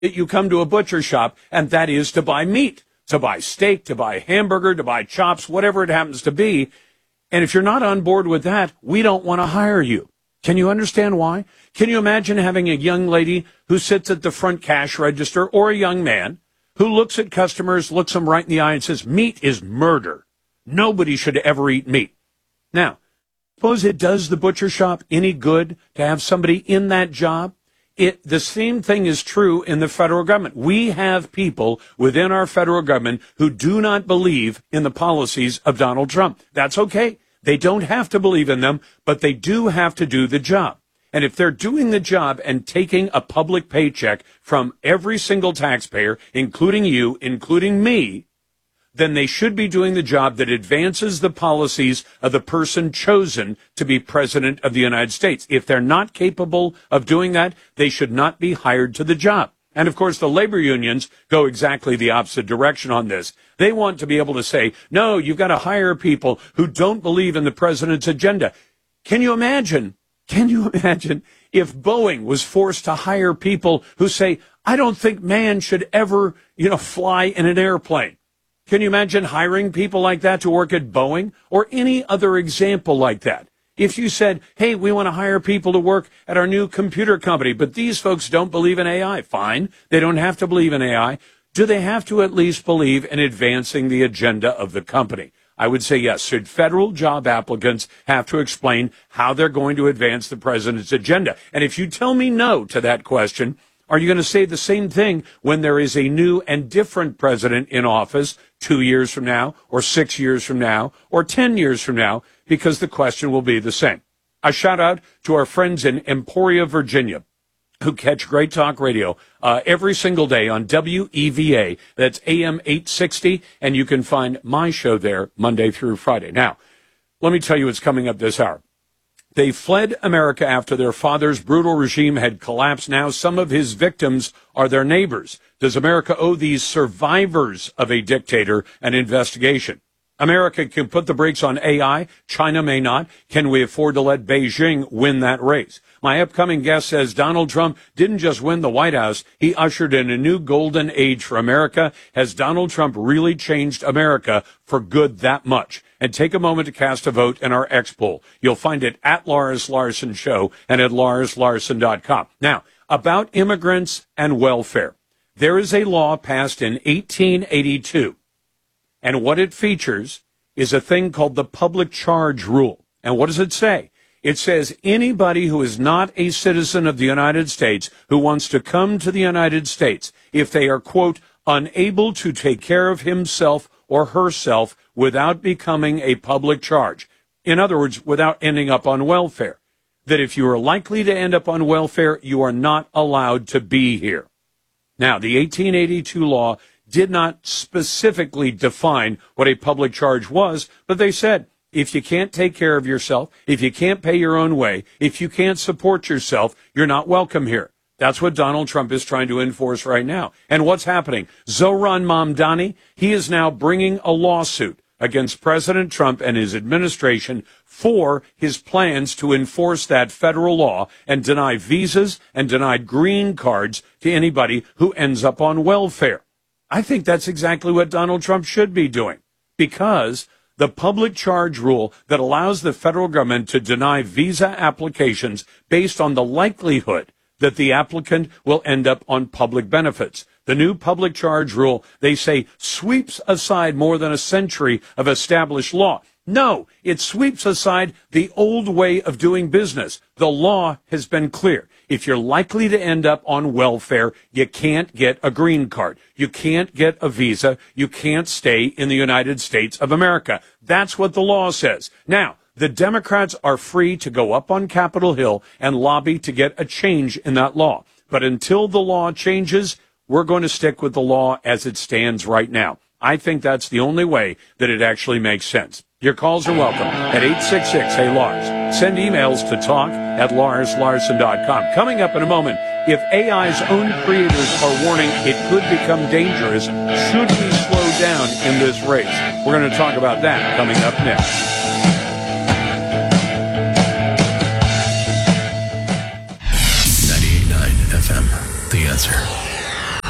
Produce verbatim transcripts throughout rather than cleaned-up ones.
that you come to a butcher shop, and that is to buy meat, to buy steak, to buy hamburger, to buy chops, whatever it happens to be. And if you're not on board with that, we don't want to hire you. Can you understand why? Can you imagine having a young lady who sits at the front cash register, or a young man who looks at customers, looks them right in the eye and says, meat is murder. Nobody should ever eat meat. Now, suppose it does the butcher shop any good to have somebody in that job? It, the same thing is true in the federal government. We have people within our federal government who do not believe in the policies of Donald Trump. That's okay. They don't have to believe in them, but they do have to do the job. And if they're doing the job and taking a public paycheck from every single taxpayer, including you, including me, then they should be doing the job that advances the policies of the person chosen to be president of the United States. If they're not capable of doing that, they should not be hired to the job. And, of course, the labor unions go exactly the opposite direction on this. They want to be able to say, no, you've got to hire people who don't believe in the president's agenda. Can you imagine? Can you imagine if Boeing was forced to hire people who say, I don't think man should ever, you know, fly in an airplane? Can you imagine hiring people like that to work at Boeing or any other example like that? If you said, hey, we want to hire people to work at our new computer company, but these folks don't believe in A I, fine. They don't have to believe in A I. Do they have to at least believe in advancing the agenda of the company? I would say yes. Should federal job applicants have to explain how they're going to advance the president's agenda? And if you tell me no to that question, are you going to say the same thing when there is a new and different president in office two years from now, or six years from now, or ten years from now? Because the question will be the same. A shout out to our friends in Emporia, Virginia, who catch Great Talk Radio uh, every single day on W E V A. That's A M eight sixty, and you can find my show there Monday through Friday. Now, let me tell you what's coming up this hour. They fled America after their father's brutal regime had collapsed. Now some of his victims are their neighbors. Does America owe these survivors of a dictator an investigation? America can put the brakes on A I. China may not. Can we afford to let Beijing win that race? My upcoming guest says Donald Trump didn't just win the White House. He ushered in a new golden age for America. Has Donald Trump really changed America for good that much? And take a moment to cast a vote in our X poll. You'll find it at Lars Larson Show and at lars larson dot com. Now, about immigrants and welfare. There is a law passed in eighteen eighty-two. And what it features is a thing called the public charge rule. And what does it say? It says anybody who is not a citizen of the United States who wants to come to the United States, if they are, quote, unable to take care of himself or herself without becoming a public charge. In other words, without ending up on welfare. That if you are likely to end up on welfare, you are not allowed to be here. Now, the eighteen eighty-two law did not specifically define what a public charge was, but they said, if you can't take care of yourself, if you can't pay your own way, if you can't support yourself, you're not welcome here. That's what Donald Trump is trying to enforce right now. And what's happening? Zohran Mamdani, he is now bringing a lawsuit against President Trump and his administration for his plans to enforce that federal law and deny visas and deny green cards to anybody who ends up on welfare. I think that's exactly what Donald Trump should be doing, because the public charge rule that allows the federal government to deny visa applications based on the likelihood that the applicant will end up on public benefits. The new public charge rule, they say, sweeps aside more than a century of established law. No, it sweeps aside the old way of doing business. The law has been clear. If you're likely to end up on welfare, you can't get a green card. You can't get a visa. You can't stay in the United States of America. That's what the law says. Now, the Democrats are free to go up on Capitol Hill and lobby to get a change in that law. But until the law changes, we're going to stick with the law as it stands right now. I think that's the only way that it actually makes sense. Your calls are welcome at eight six six, hey Lars. Send emails to talk at lars larson dot com. Coming up in a moment, if A I's own creators are warning it could become dangerous, should we slow down in this race? We're going to talk about that coming up next. ninety-eight point nine F M, The Answer.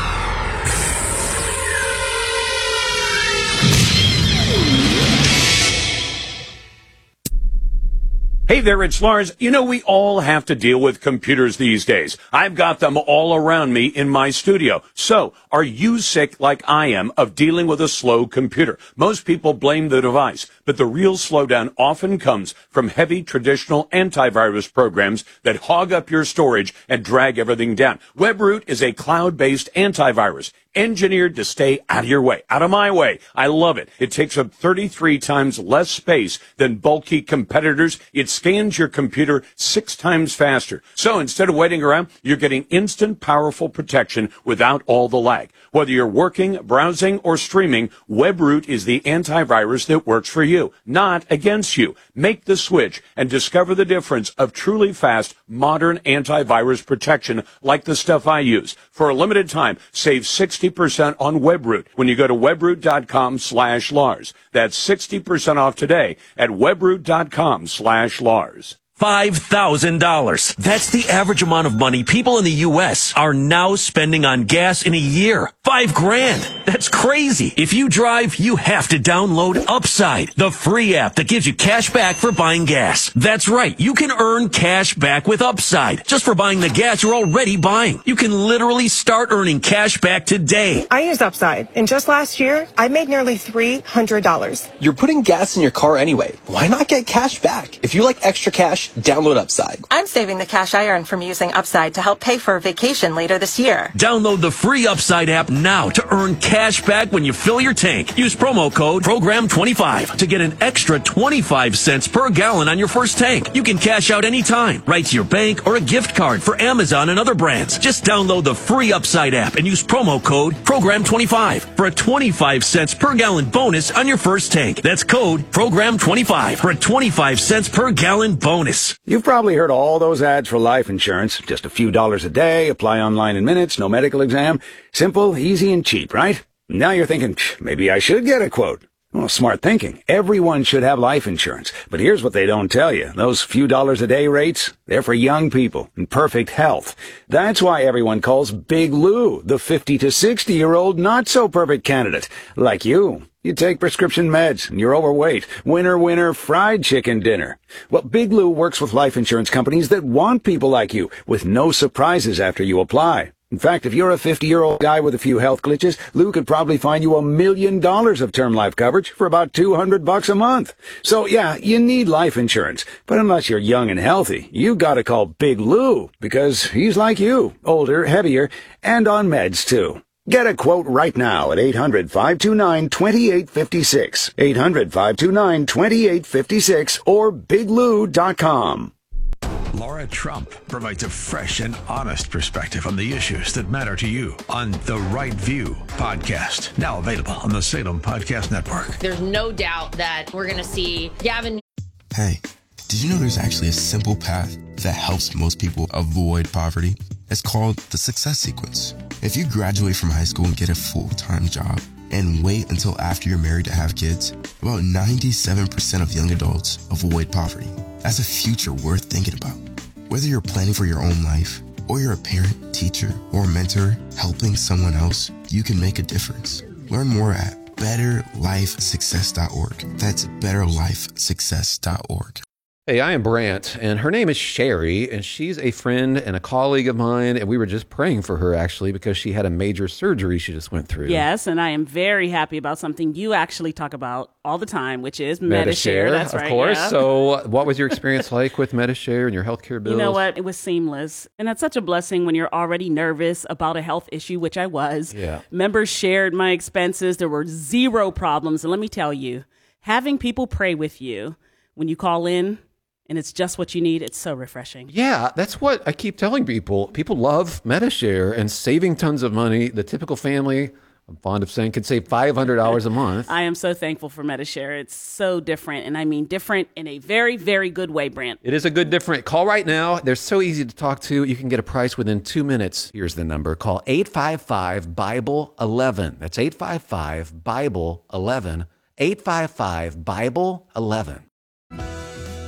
Hey there, it's Lars. You know, we all have to deal with computers these days. I've got them all around me in my studio. So, are you sick like I am of dealing with a slow computer? Most people blame the device, but the real slowdown often comes from heavy traditional antivirus programs that hog up your storage and drag everything down. WebRoot is a cloud-based antivirus engineered to stay out of your way, out of my way. I love it. It takes up thirty-three times less space than bulky competitors. It scans your computer six times faster. So instead of waiting around, you're getting instant, powerful protection without all the lag. Whether you're working, browsing, or streaming, WebRoot is the antivirus that works for you, not against you. Make the switch and discover the difference of truly fast, modern antivirus protection like the stuff I use. For a limited time, save sixty percent on WebRoot when you go to webroot.com slash Lars. That's sixty percent off today at webroot.com slash Lars. five thousand dollars. That's the average amount of money people in the U S are now spending on gas in a year. Five grand. That's crazy. If you drive, you have to download Upside, the free app that gives you cash back for buying gas. That's right. You can earn cash back with Upside just for buying the gas you're already buying. You can literally start earning cash back today. I use Upside, and just last year, I made nearly three hundred dollars. You're putting gas in your car anyway. Why not get cash back? If you like extra cash, download Upside. I'm saving the cash I earn from using Upside to help pay for a vacation later this year. Download the free Upside app now to earn cash back when you fill your tank. Use promo code program twenty-five to get an extra twenty-five cents per gallon on your first tank. You can cash out anytime, right to your bank or a gift card for Amazon and other brands. Just download the free Upside app and use promo code program twenty-five for a twenty-five cents per gallon bonus on your first tank. That's code program twenty-five for a twenty-five cents per gallon bonus. You've probably heard all those ads for life insurance. Just a few dollars a day, apply online in minutes, no medical exam. Simple, easy, and cheap, right? Now you're thinking, maybe I should get a quote. Well, smart thinking. Everyone should have life insurance. But here's what they don't tell you. Those few dollars a day rates, they're for young people in perfect health. That's why everyone calls Big Lou the fifty to sixty-year-old not-so-perfect candidate. Like you. You take prescription meds, and you're overweight. Winner, winner, fried chicken dinner. Well, Big Lou works with life insurance companies that want people like you, with no surprises after you apply. In fact, if you're a fifty-year-old guy with a few health glitches, Lou could probably find you a million dollars of term life coverage for about two hundred bucks a month. So, yeah, you need life insurance. But unless you're young and healthy, you gotta call Big Lou, because he's like you, older, heavier, and on meds, too. Get a quote right now at eight hundred, five two nine, two eight five six, eight hundred, five two nine, two eight five six, or big lou dot com. Laura Trump provides a fresh and honest perspective on the issues that matter to you on The Right View podcast, now available on the Salem Podcast Network. There's no doubt that we're going to see Gavin. Hey, did you know there's actually a simple path that helps most people avoid poverty? It's called the Success Sequence. If you graduate from high school and get a full-time job and wait until after you're married to have kids, about ninety-seven percent of young adults avoid poverty. That's a future worth thinking about. Whether you're planning for your own life, or you're a parent, teacher, or mentor helping someone else, you can make a difference. Learn more at better life success dot org. That's better life success dot org. Hey, I am Brant, and her name is Sherry, and she's a friend and a colleague of mine, and we were just praying for her, actually, because she had a major surgery she just went through. Yes, and I am very happy about something you actually talk about all the time, which is Medi-Share. That's right, of course. Yeah. So what was your experience like with Medi-Share and your healthcare bills? You know what? It was seamless, and that's such a blessing when you're already nervous about a health issue, which I was. Yeah. Members shared my expenses. There were zero problems, and let me tell you, having people pray with you when you call in, and it's just what you need, it's so refreshing. Yeah, that's what I keep telling people. People love Medi-Share and saving tons of money. The typical family, I'm fond of saying, can save five hundred dollars a month. I am so thankful for Medi-Share. It's so different, and I mean different in a very, very good way, Brant. It is a good different. Call right now. They're so easy to talk to. You can get a price within two minutes. Here's the number. Call eight five five, Bible eleven. That's eight five five, Bible eleven. eight five five, Bible eleven.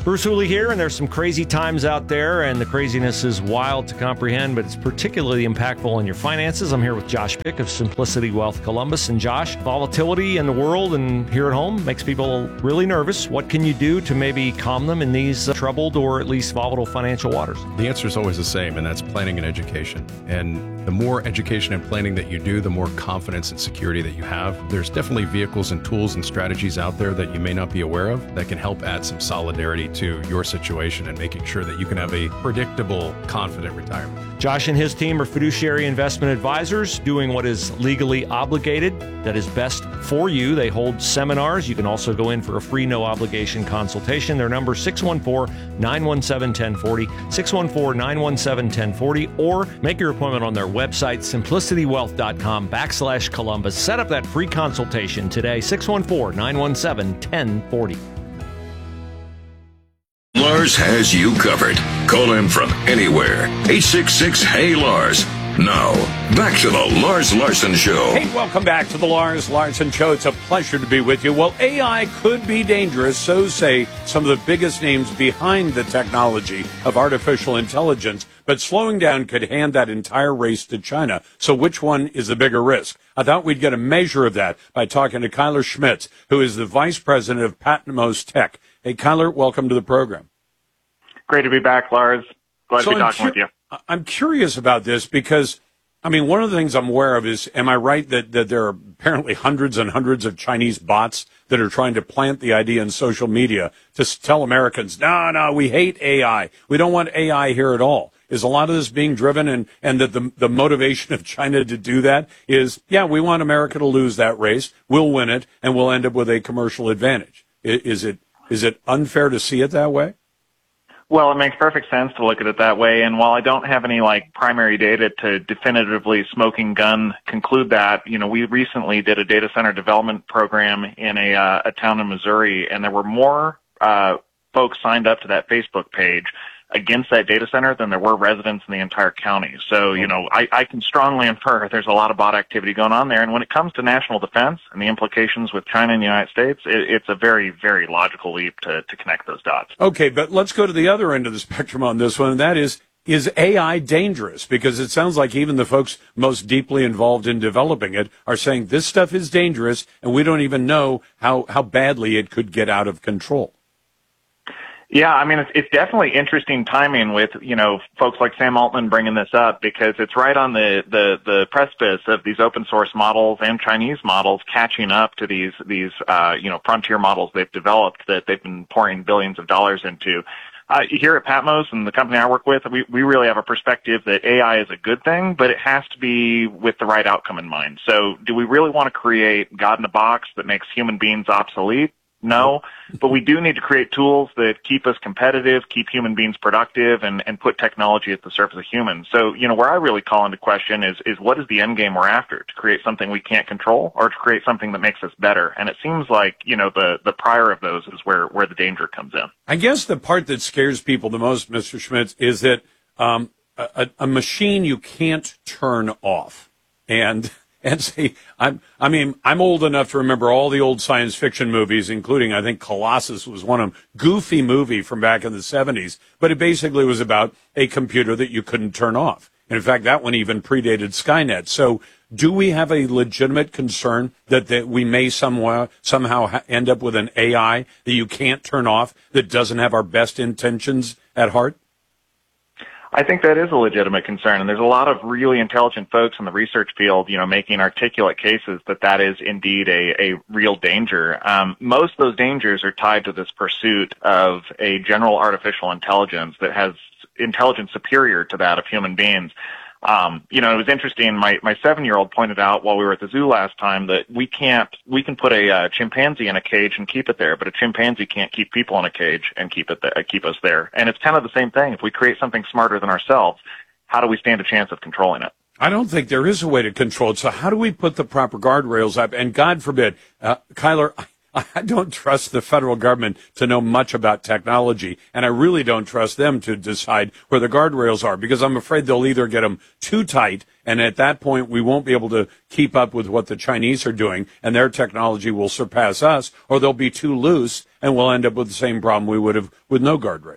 Bruce Hooley here, and there's some crazy times out there, and the craziness is wild to comprehend, but it's particularly impactful on your finances. I'm here with Josh Pick of Simplicity Wealth Columbus. And Josh, volatility in the world and here at home makes people really nervous. What can you do to maybe calm them in these uh, troubled or at least volatile financial waters? The answer is always the same, and that's planning and education. And the more education and planning that you do, the more confidence and security that you have. There's definitely vehicles and tools and strategies out there that you may not be aware of that can help add some solidarity to your situation and making sure that you can have a predictable, confident retirement. Josh and his team are fiduciary investment advisors doing what is legally obligated, that is best for you. They hold seminars. You can also go in for a free, no obligation consultation. Their number six one four, nine one seven, one zero four zero, six one four, nine one seven, one zero four zero, or make your appointment on their website, simplicitywealth.com backslash Columbus. Set up that free consultation today, six one four, nine one seven, one zero four zero. Lars has you covered. Call him from anywhere. eight six six, hey Lars. Now, back to the Lars Larson Show. Hey, welcome back to the Lars Larson Show. It's a pleasure to be with you. Well, A I could be dangerous, so say some of the biggest names behind the technology of artificial intelligence, but slowing down could hand that entire race to China. So which one is the bigger risk? I thought we'd get a measure of that by talking to Kyler Schmitz, who is the Vice President of Patmos Tech. Hey, Kyler, welcome to the program. Great to be back, Lars. Glad so to be talking cu- with you. I'm curious about this because, I mean, one of the things I'm aware of is, am I right that, that there are apparently hundreds and hundreds of Chinese bots that are trying to plant the idea in social media to tell Americans, no, no, we hate A I. We don't want A I here at all. Is a lot of this being driven and, and that the, the motivation of China to do that is, yeah, we want America to lose that race. We'll win it and we'll end up with a commercial advantage. Is it, is it unfair to see it that way? Well, it makes perfect sense to look at it that way. And while I don't have any like primary data to definitively smoking gun conclude that, you know, we recently did a data center development program in a, uh, a town in Missouri, and there were more uh, folks signed up to that Facebook page against that data center than there were residents in the entire county. So, you know, I, I can strongly infer there's a lot of bot activity going on there. And when it comes to national defense and the implications with China and the United States, it, it's a very, very logical leap to, to connect those dots. Okay, but let's go to the other end of the spectrum on this one, and that is, is A I dangerous? Because it sounds like even the folks most deeply involved in developing it are saying this stuff is dangerous, and we don't even know how, how badly it could get out of control. Yeah, I mean, it's, it's definitely interesting timing with, you know, folks like Sam Altman bringing this up, because it's right on the, the, the precipice of these open source models and Chinese models catching up to these, these, uh, you know, frontier models they've developed that they've been pouring billions of dollars into. Uh, here at Patmos and the company I work with, we, we really have a perspective that A I is a good thing, but it has to be with the right outcome in mind. So do we really want to create God in a box that makes human beings obsolete? No, but we do need to create tools that keep us competitive, keep human beings productive, and, and put technology at the surface of humans. So, you know, where I really call into question is, is what is the end game we're after? To create something we can't control, or to create something that makes us better? And it seems like, you know, the, the prior of those is where, where the danger comes in. I guess the part that scares people the most, Mister Schmitz, is that um, a, a machine you can't turn off. And... And see, I'm, I mean, I'm old enough to remember all the old science fiction movies, including, I think, Colossus was one of them. Goofy movie from back in the seventies. But it basically was about a computer that you couldn't turn off. And in fact, that one even predated Skynet. So do we have a legitimate concern that, that we may somewhere, somehow ha- end up with an A I that you can't turn off, that doesn't have our best intentions at heart? I think that is a legitimate concern, and there's a lot of really intelligent folks in the research field, you know, making articulate cases that that is indeed a, a real danger. Um, most of those dangers are tied to this pursuit of a general artificial intelligence that has intelligence superior to that of human beings. Um, you know, it was interesting. My, my seven-year-old pointed out while we were at the zoo last time that we can't, we can put a uh, chimpanzee in a cage and keep it there, but a chimpanzee can't keep people in a cage and keep it there, keep us there. And it's kind of the same thing. If we create something smarter than ourselves, how do we stand a chance of controlling it? I don't think there is a way to control it. So how do we put the proper guardrails up? And God forbid, uh, Kyler, I don't trust the federal government to know much about technology, and I really don't trust them to decide where the guardrails are, because I'm afraid they'll either get them too tight, and at that point we won't be able to keep up with what the Chinese are doing, and their technology will surpass us, or they'll be too loose, and we'll end up with the same problem we would have with no guardrails.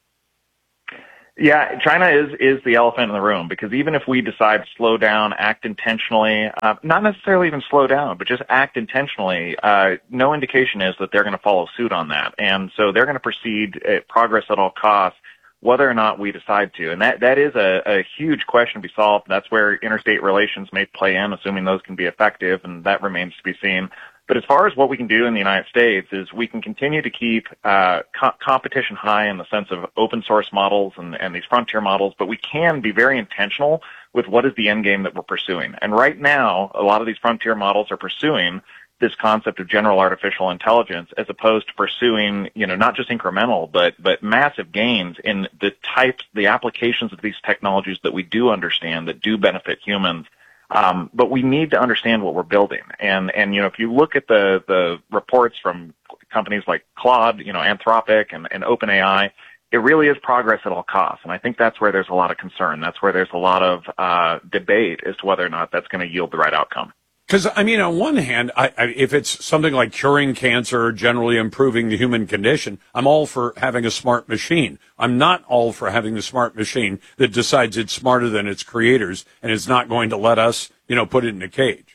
Yeah, China is is the elephant in the room, because even if we decide to slow down, act intentionally, uh, not necessarily even slow down, but just act intentionally, uh, no indication is that they're going to follow suit on that. And so they're going to proceed at progress at all costs, whether or not we decide to. And that, that is a, a huge question to be solved. That's where interstate relations may play in, assuming those can be effective, and that remains to be seen. But as far as what we can do in the United States is we can continue to keep uh, co- competition high in the sense of open source models and, and these frontier models, but we can be very intentional with what is the end game that we're pursuing. And right now, a lot of these frontier models are pursuing this concept of general artificial intelligence as opposed to pursuing, you know, not just incremental, but, but massive gains in the types, the applications of these technologies that we do understand that do benefit humans. Um, but we need to understand what we're building. And, and, you know, if you look at the, the reports from companies like Claude, you know, Anthropic and, and OpenAI, it really is progress at all costs. And I think that's where there's a lot of concern. That's where there's a lot of, uh, debate as to whether or not that's going to yield the right outcome. Because, I mean, on one hand, I, I, if it's something like curing cancer or generally improving the human condition, I'm all for having a smart machine. I'm not all for having the smart machine that decides it's smarter than its creators and is not going to let us, you know, put it in a cage.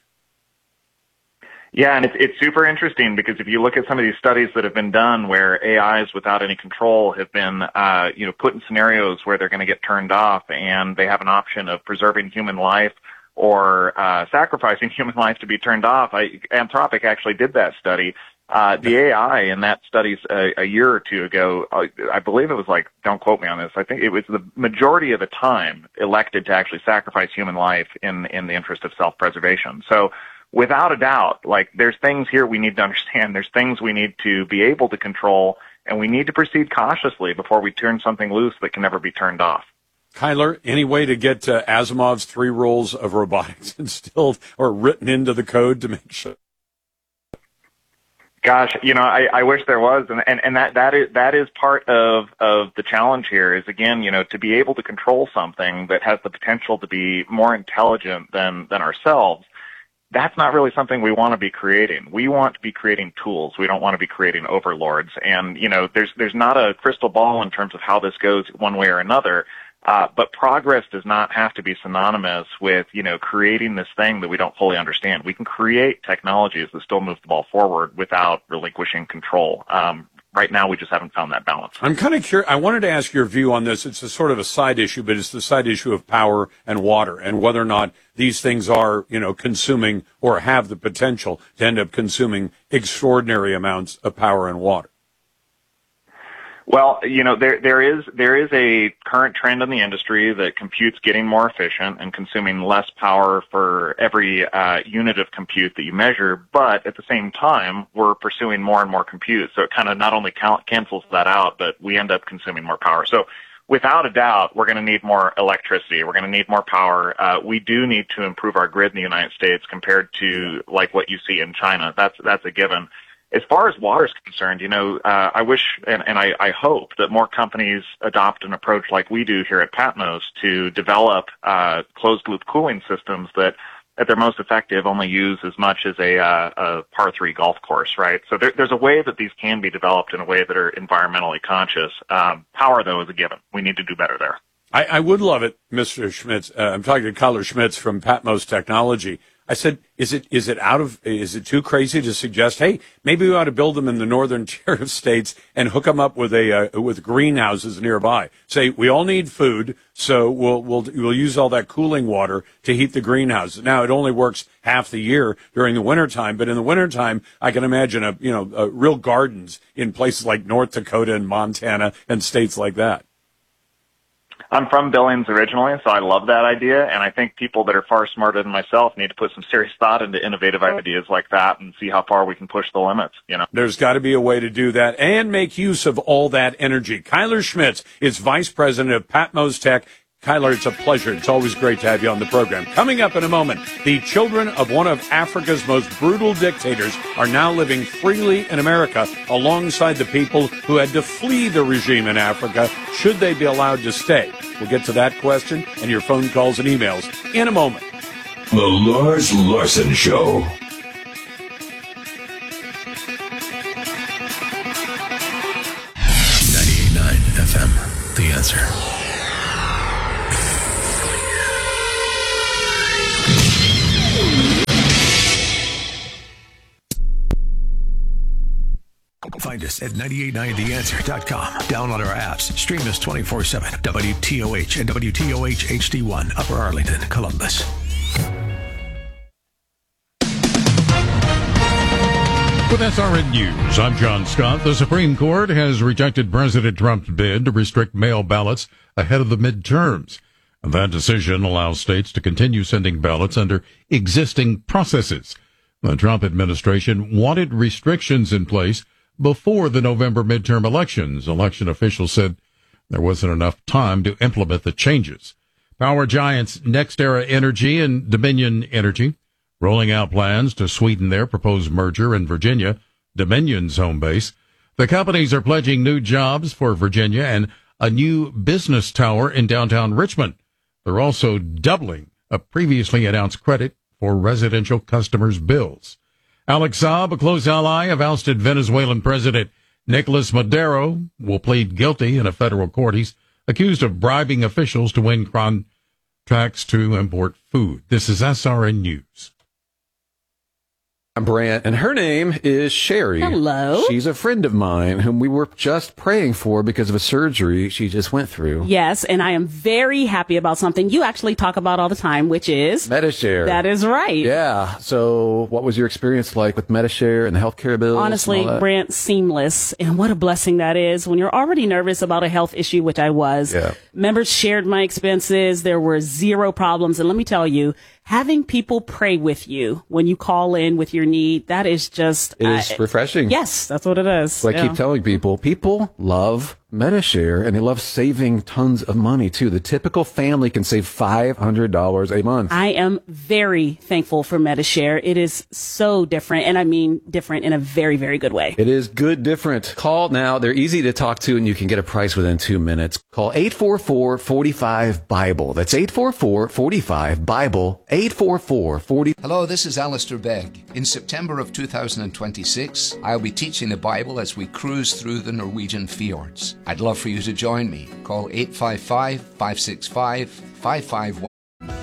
Yeah, and it's, it's super interesting because if you look at some of these studies that have been done where A Is without any control have been, uh, you know, put in scenarios where they're going to get turned off and they have an option of preserving human life or uh, sacrificing human life to be turned off. I, Anthropic actually did that study. Uh, the A I in that study a, a year or two ago, uh, I believe it was like, don't quote me on this, I think it was the majority of the time elected to actually sacrifice human life in, in the interest of self-preservation. So without a doubt, like there's things here we need to understand. There's things we need to be able to control, and we need to proceed cautiously before we turn something loose that can never be turned off. Kyler, any way to get uh, Asimov's three rules of robotics instilled or written into the code to make sure? Gosh, you know, I, I wish there was, and, and, and that, that is, that is part of, of the challenge here is, again, you know, to be able to control something that has the potential to be more intelligent than, than ourselves. That's not really something we want to be creating. We want to be creating tools. We don't want to be creating overlords. And, you know, there's, there's not a crystal ball in terms of how this goes one way or another. Uh, but progress does not have to be synonymous with, you know, creating this thing that we don't fully understand. We can create technologies that still move the ball forward without relinquishing control. Um, right now, we just haven't found that balance. I'm kind of curious. I wanted to ask your view on this. It's a sort of a side issue, but it's the side issue of power and water and whether or not these things are, you know, consuming or have the potential to end up consuming extraordinary amounts of power and water. Well, you know, there there is there is a current trend in the industry that compute's getting more efficient and consuming less power for every uh, unit of compute that you measure, but at the same time, we're pursuing more and more compute. So it kind of not only cal- cancels that out, but we end up consuming more power. So without a doubt, we're going to need more electricity. We're going to need more power. Uh, we do need to improve our grid in the United States compared to like what you see in China. That's that's a given. As far as water is concerned, you know, uh, I wish and, and I, I hope that more companies adopt an approach like we do here at Patmos to develop uh, closed-loop cooling systems that, at their most effective, only use as much as a, uh, a par three golf course, right? So there, there's a way that these can be developed in a way that are environmentally conscious. Um, power, though, is a given. We need to do better there. I, I would love it, Mister Schmitz. Uh, I'm talking to Kyler Schmitz from Patmos Technology. I said, is it is it out of is it too crazy to suggest, hey, maybe we ought to build them in the northern tier of states and hook them up with a uh, with greenhouses nearby? Say we all need food, so we'll we'll we'll use all that cooling water to heat the greenhouses. Now it only works half the year during the wintertime, but in the wintertime, I can imagine a you know a real gardens in places like North Dakota and Montana and states like that. I'm from Billings originally, so I love that idea, and I think people that are far smarter than myself need to put some serious thought into innovative ideas like that and see how far we can push the limits, you know. There's got to be a way to do that and make use of all that energy. Kyler Schmitz is Vice President of Patmos Tech. Kyler, it's a pleasure. It's always great to have you on the program. Coming up in a moment, the children of one of Africa's most brutal dictators are now living freely in America alongside the people who had to flee the regime in Africa. Should they be allowed to stay? We'll get to that question and your phone calls and emails in a moment. The Lars Larson Show. ninety-eight point nine F M, The Answer. Find us at nine eight nine the answer dot com. Download our apps. Stream us twenty-four seven. W T O H and W T O H H D one, Upper Arlington, Columbus. With S R N News, I'm John Scott. The Supreme Court has rejected President Trump's bid to restrict mail ballots ahead of the midterms. That decision allows states to continue sending ballots under existing processes. The Trump administration wanted restrictions in place before the November midterm elections. Election officials said there wasn't enough time to implement the changes. Power giants NextEra Energy and Dominion Energy rolling out plans to sweeten their proposed merger in Virginia, Dominion's home base. The companies are pledging new jobs for Virginia and a new business tower in downtown Richmond. They're also doubling a previously announced credit for residential customers' bills. Alex Saab, a close ally of ousted Venezuelan President Nicolas Maduro, will plead guilty in a federal court. He's accused of bribing officials to win contracts to import food. This is S R N News. I'm Brant, and her name is Sherry. Hello. She's a friend of mine whom we were just praying for because of a surgery she just went through. Yes, and I am very happy about something you actually talk about all the time, which is Medi-Share. That is right. Yeah. So what was your experience like with Medi-Share and the healthcare bills? Honestly, and all that? Brant, seamless. And what a blessing that is when you're already nervous about a health issue, which I was. Yeah. Members shared my expenses. There were zero problems. And let me tell you, having people pray with you when you call in with your need, that is just... It is uh, refreshing. Yes, that's what it is. So I Yeah. keep telling people, people love Medi-Share, and they love saving tons of money, too. The typical family can save five hundred dollars a month. I am very thankful for Medi-Share. It is so different, and I mean different in a very, very good way. It is good different. Call now. They're easy to talk to, and you can get a price within two minutes. Call eight four four, four five, BIBLE. That's eight four four, four five, BIBLE. eight four four, four zero. Hello, this is Alistair Begg. In September of two thousand twenty-six, I'll be teaching the Bible as we cruise through the Norwegian fjords. I'd love for you to join me. Call eight five five, five six five, five five one.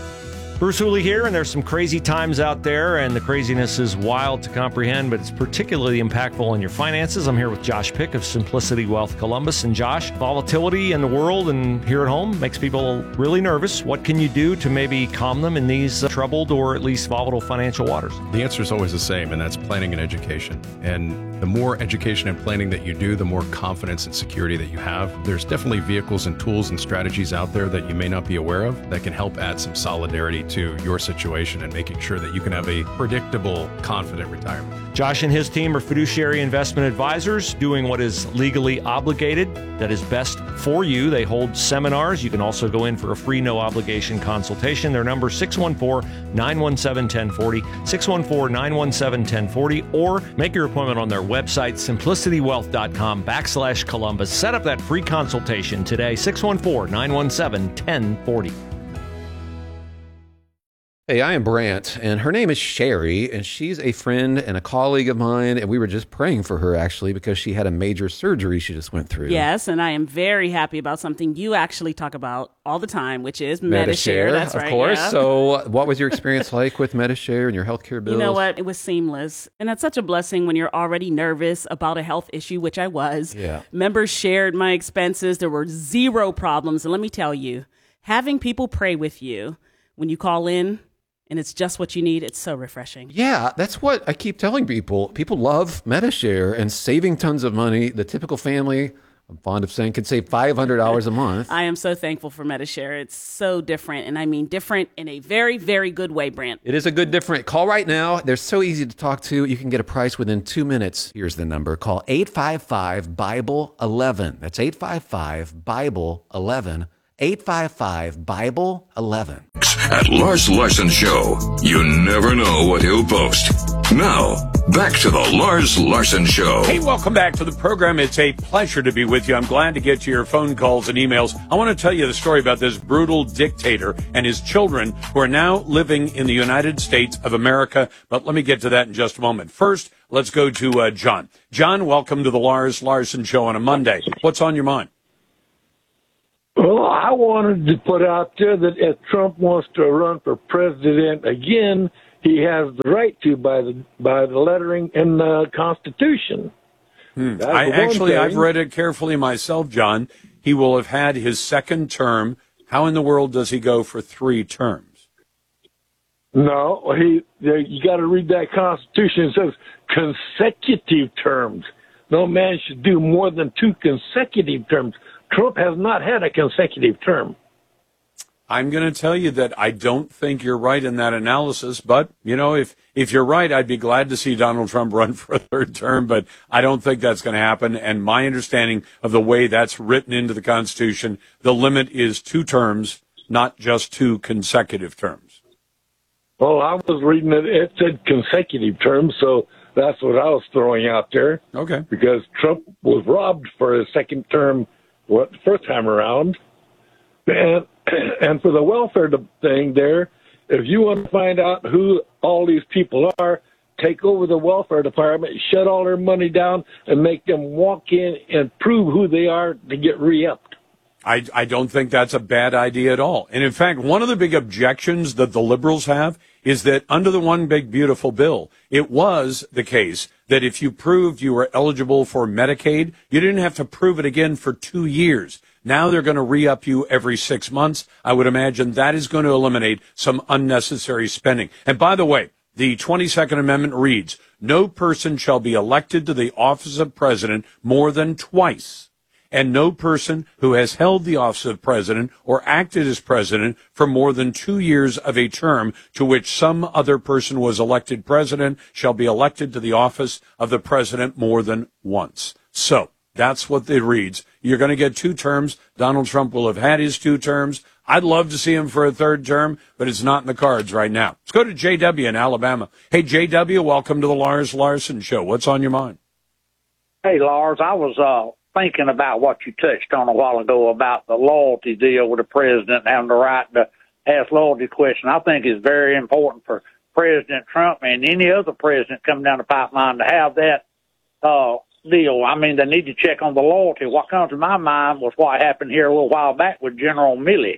Bruce Hooley here, and there's some crazy times out there, and the craziness is wild to comprehend, but it's particularly impactful in your finances. I'm here with Josh Pick of Simplicity Wealth Columbus. And Josh, volatility in the world and here at home makes people really nervous. What can you do to maybe calm them in these uh, troubled or at least volatile financial waters? The answer is always the same, and that's planning and education. And the more education and planning that you do, the more confidence and security that you have. There's definitely vehicles and tools and strategies out there that you may not be aware of that can help add some solidarity to your situation and making sure that you can have a predictable, confident retirement. Josh and his team are fiduciary investment advisors doing what is legally obligated, that is best for you. They hold seminars. You can also go in for a free, no obligation consultation. Their number is six one four, nine one seven, one zero four zero, six one four, nine one seven, one zero four zero, or make your appointment on their website, simplicitywealth.com backslash Columbus. Set up that free consultation today, six one four, nine one seven, one zero four zero. Hey, I am Brant, and her name is Sherry, and she's a friend and a colleague of mine, and we were just praying for her, actually, because she had a major surgery she just went through. Yes, and I am very happy about something you actually talk about all the time, which is Medi-Share. That's right. Of course. Yeah. So what was your experience like with Medi-Share and your healthcare bills? You know what? It was seamless. And that's such a blessing when you're already nervous about a health issue, which I was. Yeah. Members shared my expenses. There were zero problems. And let me tell you, having people pray with you when you call in, and it's just what you need, it's so refreshing. Yeah, that's what I keep telling people. People love Medi-Share and saving tons of money. The typical family, I'm fond of saying, can save five hundred dollars a month. I am so thankful for Medi-Share. It's so different, and I mean different in a very, very good way, Brant. It is a good different. Call right now. They're so easy to talk to. You can get a price within two minutes. Here's the number. Call eight five five, BIBLE eleven. That's eight five five, BIBLE eleven. eight five five, Bible eleven. At Lars Larson Show, you never know what he'll post. Now, back to the Lars Larson Show. Hey, welcome back to the program. It's a pleasure to be with you. I'm glad to get to your phone calls and emails. I want to tell you the story about this brutal dictator and his children who are now living in the United States of America. But let me get to that in just a moment. First, let's go to uh, John. John, welcome to the Lars Larson Show on a Monday. What's on your mind? Well, I wanted to put out there that if Trump wants to run for president again, he has the right to by the by the lettering in the Constitution. Hmm. I actually, I've read it carefully myself, John. He will have had his second term. How in the world does he go for three terms? No, he. You got to read that Constitution. It says consecutive terms. No man should do more than two consecutive terms. Trump has not had a consecutive term. I'm going to tell you that I don't think you're right in that analysis, but, you know, if, if you're right, I'd be glad to see Donald Trump run for a third term, but I don't think that's going to happen. And my understanding of the way that's written into the Constitution, the limit is two terms, not just two consecutive terms. Well, I was reading it, it said consecutive terms, so that's what I was throwing out there. Okay. Because Trump was robbed for his second term, what, the first time around. And, and for the welfare thing there, if you want to find out who all these people are, take over the welfare department, shut all their money down, and make them walk in and prove who they are to get re-upped. I, I don't think that's a bad idea at all. And in fact, one of the big objections that the liberals have is that under the One Big Beautiful Bill, it was the case that if you proved you were eligible for Medicaid, you didn't have to prove it again for two years. Now they're going to re-up you every six months. I would imagine that is going to eliminate some unnecessary spending. And by the way, the twenty-second Amendment reads, no person shall be elected to the office of president more than twice, and no person who has held the office of president or acted as president for more than two years of a term to which some other person was elected president shall be elected to the office of the president more than once. So that's what it reads. You're going to get two terms. Donald Trump will have had his two terms. I'd love to see him for a third term, but it's not in the cards right now. Let's go to J W in Alabama. Hey, J W, welcome to the Lars Larson Show. What's on your mind? Hey, Lars, I was uh, thinking about what you touched on a while ago about the loyalty deal with the president and having the right to ask loyalty question. I think it's very important for President Trump and any other president coming down the pipeline to have that uh deal. I mean, they need to check on the loyalty. What comes to my mind was what happened here a little while back with General Milley.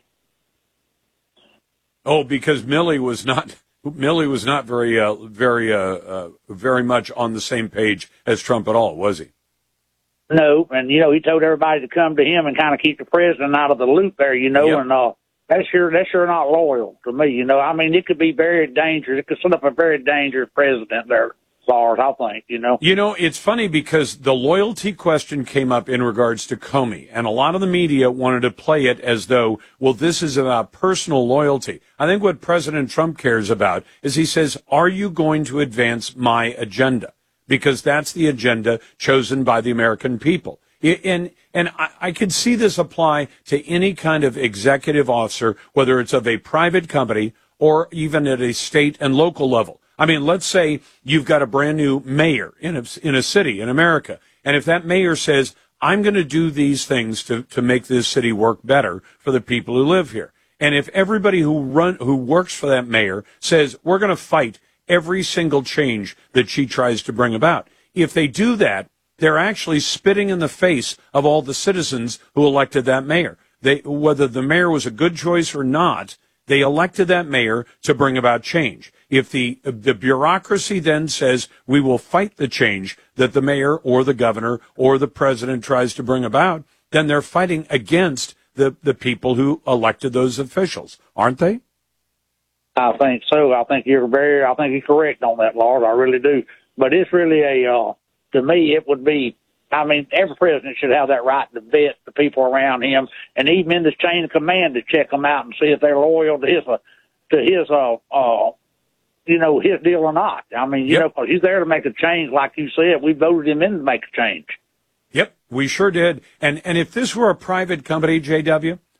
Oh, because Milley was not Milley was not very, uh, very, uh, uh, very much on the same page as Trump at all, was he? No, and you know he told everybody to come to him and kind of keep the president out of the loop there. You know, Yep. and uh, that's sure that's sure not loyal to me. You know, I mean, it could be very dangerous. It could set up a very dangerous president there. Lars, I think, you know. You know, it's funny because the loyalty question came up in regards to Comey, and a lot of the media wanted to play it as though, well, this is about personal loyalty. I think what President Trump cares about is he says, are you going to advance my agenda? Because that's the agenda chosen by the American people. And, and I, I could see this apply to any kind of executive officer, whether it's of a private company or even at a state and local level. I mean, let's say you've got a brand new mayor in a, in a city in America. And if that mayor says, I'm going to do these things to, to make this city work better for the people who live here. And if everybody who run, who works for that mayor says, we're going to fight every single change that she tries to bring about. If they do that, they're actually spitting in the face of all the citizens who elected that mayor. They, whether the mayor was a good choice or not, they elected that mayor to bring about change. If the the bureaucracy then says we will fight the change that the mayor or the governor or the president tries to bring about, then they're fighting against the, the people who elected those officials, aren't they? I think so. I think you're very, I think you're correct on that, Lord. I really do. But it's really a, uh, to me, it would be, I mean, every president should have that right to vet the people around him, and even in this chain of command to check them out and see if they're loyal to his, uh, to his, uh, uh, you know, his deal or not. I mean, you yep. know, 'cause he's there to make a change, like you said. We voted him in to make a change. Yep, we sure did. And and if this were a private company, J W,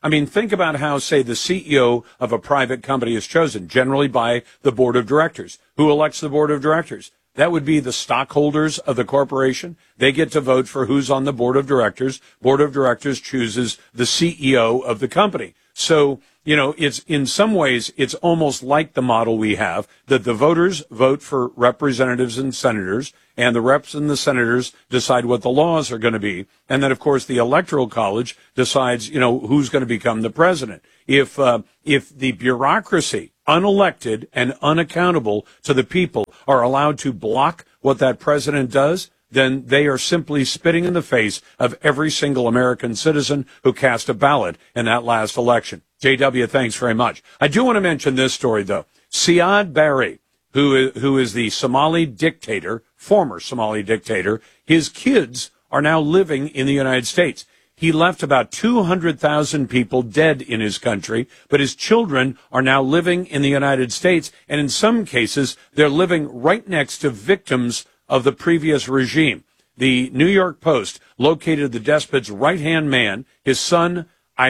I mean, think about how, say, the C E O of a private company is chosen, generally by the board of directors. Who elects the board of directors? That would be the stockholders of the corporation. They get to vote for who's on the board of directors. Board of directors chooses the C E O of the company. So, you know, it's in some ways, it's almost like the model we have, that the voters vote for representatives and senators, and the reps and the senators decide what the laws are going to be. And then, of course, the Electoral College decides, you know, who's going to become the president. If, uh, if the bureaucracy, unelected and unaccountable to the people, are allowed to block what that president does, then they are simply spitting in the face of every single American citizen who cast a ballot in that last election. J W, thanks very much. I do want to mention this story, though. Siad Barre, who, who is the Somali dictator, former Somali dictator, his kids are now living in the United States. He left about two hundred thousand people dead in his country, but his children are now living in the United States, and in some cases, they're living right next to victims of the previous regime. The New York Post located the despot's right-hand man, his son,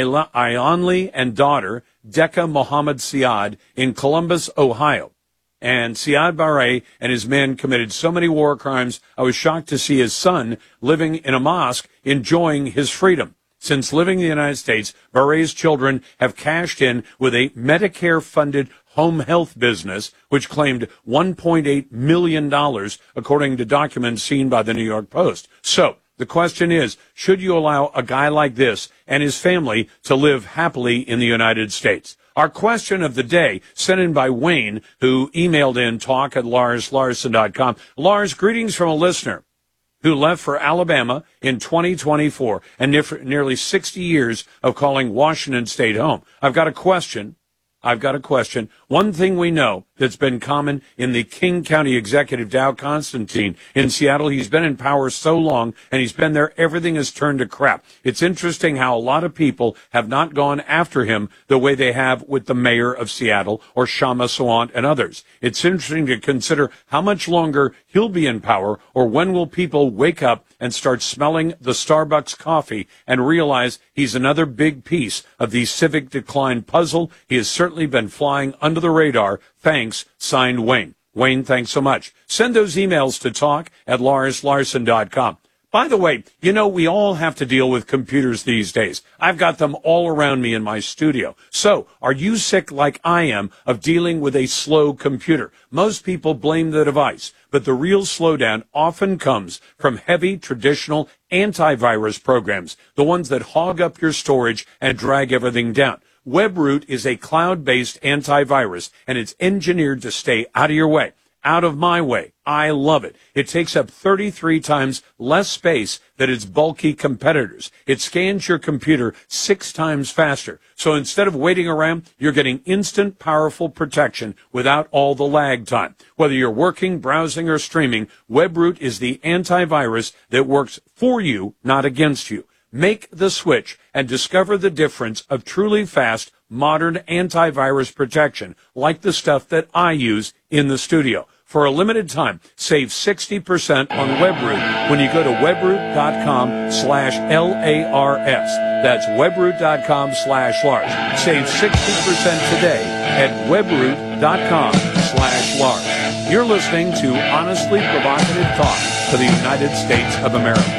Ionli, and daughter, Decca Mohammed Siad, in Columbus, Ohio. And Siad Barre and his men committed so many war crimes, I was shocked to see his son living in a mosque, enjoying his freedom. Since living in the United States, Barre's children have cashed in with a Medicare-funded home health business, which claimed one point eight million dollars, according to documents seen by the New York Post. So, the question is, should you allow a guy like this and his family to live happily in the United States? Our question of the day, sent in by Wayne, who emailed in talk at lars larson dot com. Lars, greetings from a listener who left for Alabama in twenty twenty-four and nearly sixty years of calling Washington State home. I've got a question. I've got a question. One thing we know that's been common in the King County executive, Dow Constantine, in Seattle, he's been in power so long, and he's been there, everything has turned to crap. It's interesting how a lot of people have not gone after him the way they have with the mayor of Seattle or Shama Sawant and others. It's interesting to consider how much longer he'll be in power, or when will people wake up and start smelling the Starbucks coffee and realize he's another big piece of the civic decline puzzle. He has certainly been flying under the radar. Thanks, signed Wayne. Wayne, thanks so much. Send those emails to talk at lars larson dot com. By the way, you know, we all have to deal with computers these days. I've got them all around me in my studio. So, are you sick like I am of dealing with a slow computer? Most people blame the device, but the real slowdown often comes from heavy traditional antivirus programs, the ones that hog up your storage and drag everything down. WebRoot is a cloud-based antivirus, and it's engineered to stay out of your way. Out of my way. I love it. It takes up thirty-three times less space than its bulky competitors. It scans your computer six times faster. So instead of waiting around, you're getting instant, powerful protection without all the lag time. Whether you're working, browsing, or streaming, WebRoot is the antivirus that works for you, not against you. Make the switch and discover the difference of truly fast, modern antivirus protection, like the stuff that I use in the studio. For a limited time, save sixty percent on WebRoot when you go to webroot.com slash L-A-R-S. That's webroot.com slash Lars. Save sixty percent today at webroot.com slash Lars. You're listening to Honestly Provocative Talk for the United States of America.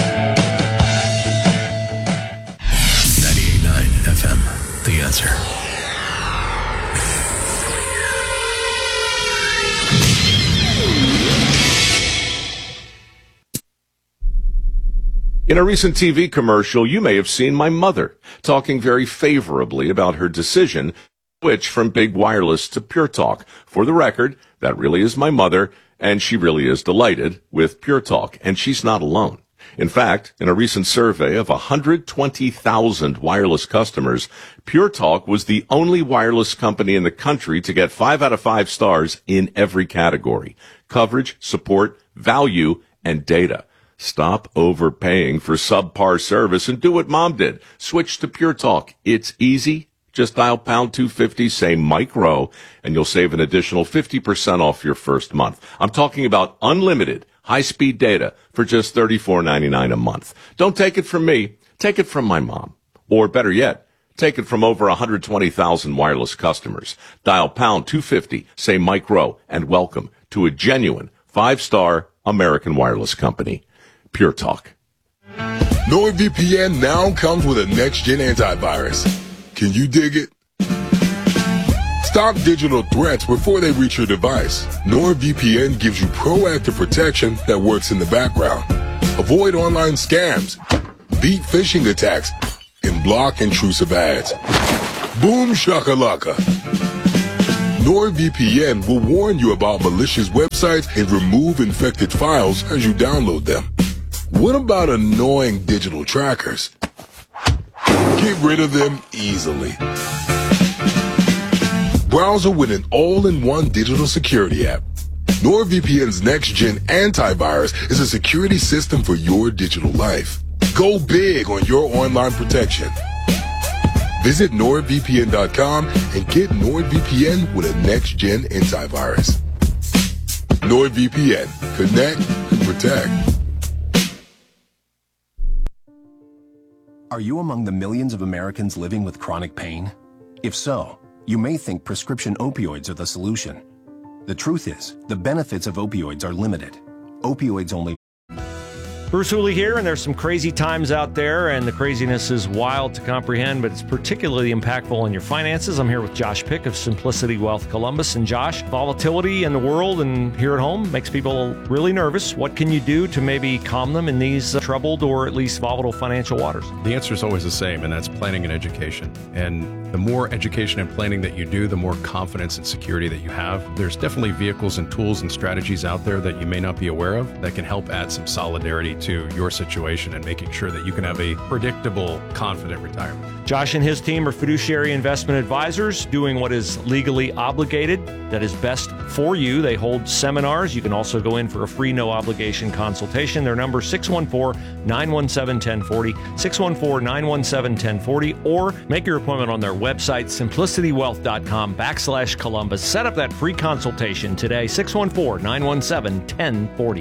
ninety-eight point nine F M, The Answer. In a recent T V commercial, you may have seen my mother talking very favorably about her decision to switch from Big Wireless to Pure Talk. For the record, that really is my mother, and she really is delighted with Pure Talk, and she's not alone. In fact, in a recent survey of one hundred twenty thousand wireless customers, Pure Talk was the only wireless company in the country to get five out of five stars in every category: coverage, support, value, and data. Stop overpaying for subpar service and do what Mom did. Switch to Pure Talk. It's easy. Just dial pound two fifty, say Mike Rowe, and you'll save an additional fifty percent off your first month. I'm talking about unlimited high-speed data for just thirty-four ninety-nine a month. Don't take it from me. Take it from my mom. Or better yet, Take it from over one hundred twenty thousand wireless customers. Dial pound two fifty, say Mike Rowe, and welcome to a genuine five-star American wireless company. Pure Talk. NordVPN now comes with a next-gen antivirus. Can you dig it? Stop digital threats before they reach your device. NordVPN gives you proactive protection that works in the background. Avoid online scams, beat phishing attacks, and block intrusive ads. Boom shakalaka. NordVPN will warn you about malicious websites and remove infected files as you download them. What about annoying digital trackers? Get rid of them easily. Browser with an all-in-one digital security app. NordVPN's next-gen antivirus is a security system for your digital life. Go big on your online protection. Visit nord V P N dot com and get NordVPN with a next-gen antivirus. NordVPN. Connect and protect. Are you among the millions of Americans living with chronic pain? If so, you may think prescription opioids are the solution. The truth is, the benefits of opioids are limited. Opioids only. Bruce Hooley here, and there's some crazy times out there, and the craziness is wild to comprehend, but it's particularly impactful on your finances. I'm here with Josh Pick of Simplicity Wealth Columbus. And Josh, volatility in the world and here at home makes people really nervous. What can you do to maybe calm them in these uh, troubled or at least volatile financial waters? The answer is always the same, and that's planning and education. And the more education and planning that you do, the more confidence and security that you have. There's definitely vehicles and tools and strategies out there that you may not be aware of that can help add some solidarity to your situation and making sure that you can have a predictable, confident retirement. Josh and his team are fiduciary investment advisors doing what is legally obligated, that is best for you. They hold seminars. You can also go in for a free, no obligation consultation. Their number six one four, nine one seven, one oh four oh, six one four, nine one seven, one oh four oh, or make your appointment on their website, simplicity wealth dot com backslash Columbus. Set up that free consultation today, six one four, nine one seven, one oh four oh.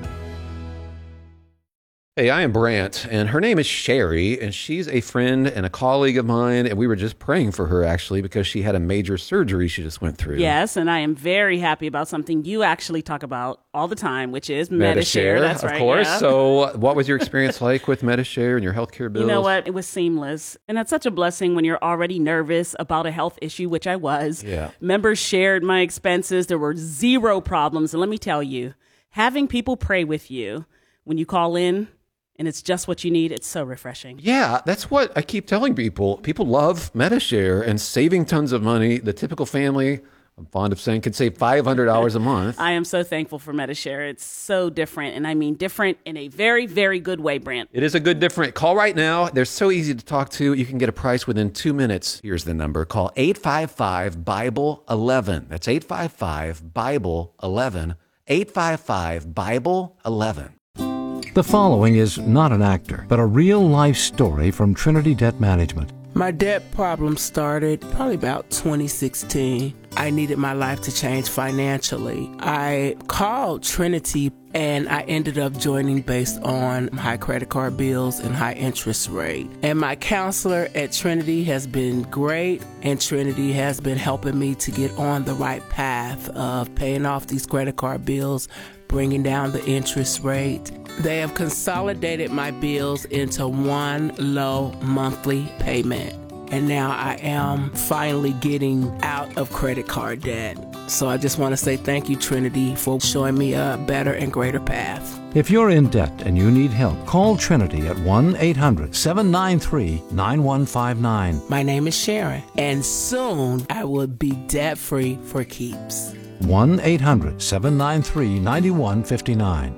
Hey, I am Brant, and her name is Sherry, and she's a friend and a colleague of mine, and we were just praying for her, actually, because she had a major surgery she just went through. Yes, and I am very happy about something you actually talk about all the time, which is Medi-Share. Medi-Share, That's of right, course. yeah. So what was your experience like with Medi-Share and your healthcare bills? You know what? It was seamless. And that's such a blessing when you're already nervous about a health issue, which I was. Yeah. Members shared my expenses. There were zero problems. And let me tell you, having people pray with you when you call in, and it's just what you need, it's so refreshing. Yeah, that's what I keep telling people. People love Medi-Share and saving tons of money. The typical family, I'm fond of saying, could save five hundred dollars a month. I am so thankful for Medi-Share. It's so different, and I mean different in a very, very good way, Brant. It is a good different. Call right now. They're so easy to talk to. You can get a price within two minutes. Here's the number. Call eight five five, Bible eleven. That's eight five five, Bible eleven. eight five five, Bible eleven. The following is not an actor, but a real-life story from Trinity Debt Management. My debt problem started probably about twenty sixteen. I needed my life to change financially. I called Trinity and I ended up joining based on high credit card bills and high interest rate. And my counselor at Trinity has been great, and Trinity has been helping me to get on the right path of paying off these credit card bills, bringing down the interest rate. They have consolidated my bills into one low monthly payment. And now I am finally getting out of credit card debt. So I just want to say thank you, Trinity, for showing me a better and greater path. If you're in debt and you need help, call Trinity at one eight hundred, seven nine three, nine one five nine. My name is Sharon, and soon I will be debt-free for keeps. one eight hundred, seven nine three, nine one five nine.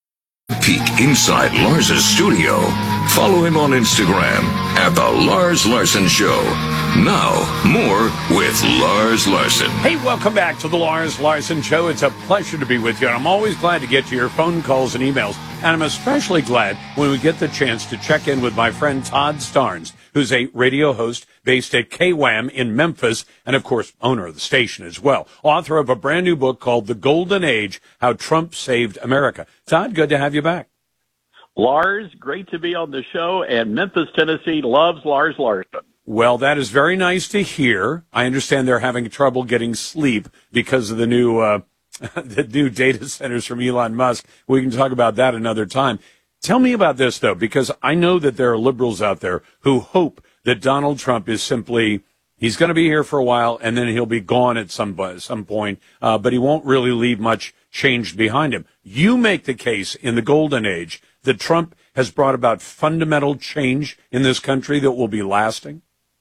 Peek inside Lars's studio. Follow him on Instagram at The Lars Larson Show. Now, more with Lars Larson. Hey, welcome back to The Lars Larson Show. It's a pleasure to be with you, and I'm always glad to get to your phone calls and emails. And I'm especially glad when we get the chance to check in with my friend Todd Starnes, who's a radio host based at K W A M in Memphis, and of course, owner of the station as well. Author of a brand new book called The Golden Age, How Trump Saved America. Todd, good to have you back. Lars, great to be on the show, and Memphis, Tennessee loves Lars Larson. Well, that is very nice to hear. I understand they're having trouble getting sleep because of the new uh, the new data centers from Elon Musk. We can talk about that another time. Tell me about this, though, because I know that there are liberals out there who hope that Donald Trump is simply, he's going to be here for a while and then he'll be gone at some, some point, uh, but he won't really leave much changed behind him. You make the case in the golden age that Trump has brought about fundamental change in this country that will be lasting?